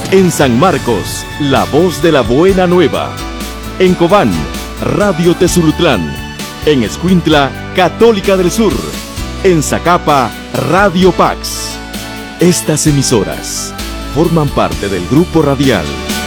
En San Marcos, La Voz de la Buena Nueva. En Cobán, Radio Tezulutlán. En Escuintla, Católica del Sur. En Zacapa, Radio Pax. Estas emisoras forman parte del Grupo Radial